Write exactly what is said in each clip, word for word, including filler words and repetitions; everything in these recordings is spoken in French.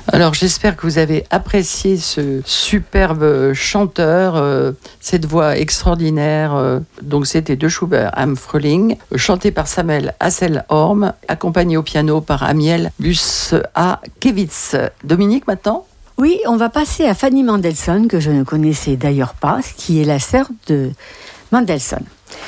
Alors j'espère que vous avez apprécié ce superbe chanteur, euh, cette voix extraordinaire. Euh, donc c'était de Schubert, Am Frühling, chanté par Samuel Hasselhorm, accompagné au piano par Amiel Busse-Kevitz. Dominique maintenant ? Oui, on va passer à Fanny Mendelssohn, que je ne connaissais d'ailleurs pas, qui est la sœur de Mendelssohn.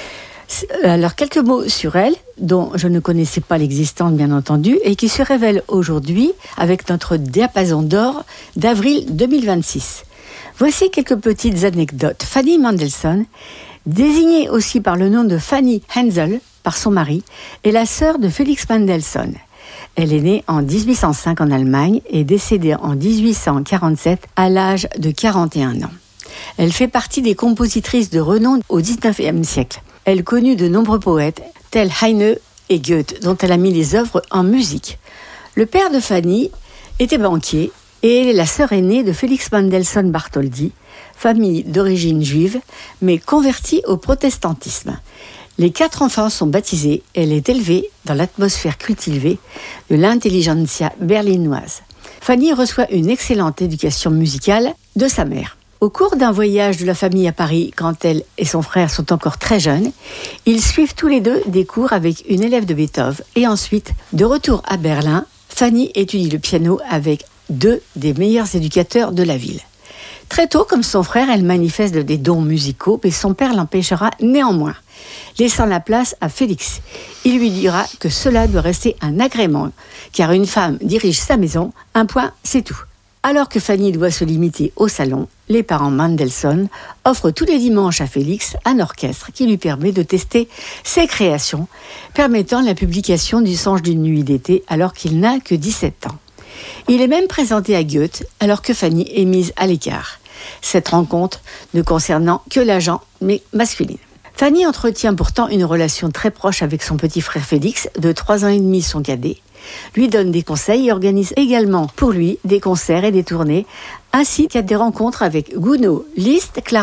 Alors, quelques mots sur elle, dont je ne connaissais pas l'existence, bien entendu, et qui se révèle aujourd'hui avec notre diapason d'or d'avril deux mille vingt-six. Voici quelques petites anecdotes. Fanny Mendelssohn, désignée aussi par le nom de Fanny Hensel par son mari, est la sœur de Félix Mendelssohn. Elle est née en dix-huit cent cinq en Allemagne et décédée en dix-huit cent quarante-sept à l'âge de quarante et un ans. Elle fait partie des compositrices de renom au dix-neuvième siècle. Elle connut de nombreux poètes, tels Heine et Goethe, dont elle a mis les œuvres en musique. Le père de Fanny était banquier et elle est la sœur aînée de Félix Mendelssohn Bartholdy, famille d'origine juive, mais convertie au protestantisme. Les quatre enfants sont baptisés. Elle est élevée dans l'atmosphère cultivée de l'intelligentsia berlinoise. Fanny reçoit une excellente éducation musicale de sa mère. Au cours d'un voyage de la famille à Paris, quand elle et son frère sont encore très jeunes, ils suivent tous les deux des cours avec une élève de Beethoven. Et ensuite, de retour à Berlin, Fanny étudie le piano avec deux des meilleurs éducateurs de la ville. Très tôt, comme son frère, elle manifeste des dons musicaux, mais son père l'empêchera néanmoins, laissant la place à Félix. Il lui dira que cela doit rester un agrément, car une femme dirige sa maison, un point, c'est tout. Alors que Fanny doit se limiter au salon, les parents Mendelssohn offrent tous les dimanches à Félix un orchestre qui lui permet de tester ses créations, permettant la publication du Songe d'une nuit d'été alors qu'il n'a que dix-sept ans. Il est même présenté à Goethe alors que Fanny est mise à l'écart. Cette rencontre ne concernant que la gent masculine. Fanny entretient pourtant une relation très proche avec son petit frère Félix, de trois ans et demi son cadet, lui donne des conseils et organise également pour lui des concerts et des tournées, ainsi qu'à des rencontres avec Gounod, Liszt, Clara